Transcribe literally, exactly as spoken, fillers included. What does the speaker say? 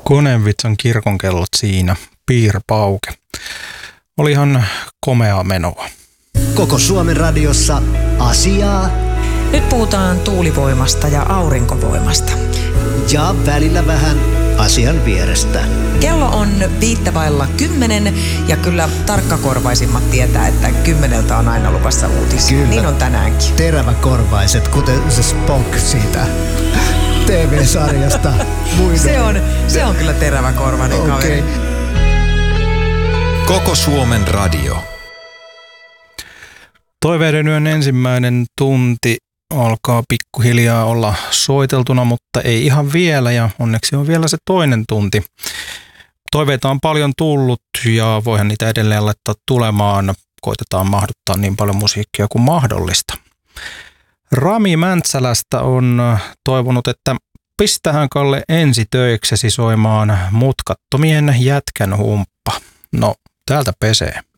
Konevitsan kirkonkellot siinä, piirpauke. Olihan komeaa menoa. Koko Suomen radiossa asiaa. Nyt puhutaan tuulivoimasta ja aurinkovoimasta. Ja välillä vähän asian vierestä. Kello on viittävailla kymmenen ja kyllä tarkkakorvaisimmat tietää, että kymmeneltä on aina luvassa uutisia. Kyllä. Niin on tänäänkin. Teräväkorvaiset, kuten se Spock siitä T V-sarjasta. Se on, se on kyllä teräväkorvainen okay. kaveri. Koko Suomen radio. Toiveiden yön ensimmäinen tunti alkaa pikkuhiljaa olla soiteltuna, mutta ei ihan vielä ja onneksi on vielä se toinen tunti. Toiveita on paljon tullut ja voihan niitä edelleen laittaa tulemaan. Koitetaan mahduttaa niin paljon musiikkia kuin mahdollista. Rami Mäntsälästä on toivonut, että pistähän Kalle ensi töiksesi soimaan Mutkattomien jätkän humppa. No, täältä pesee.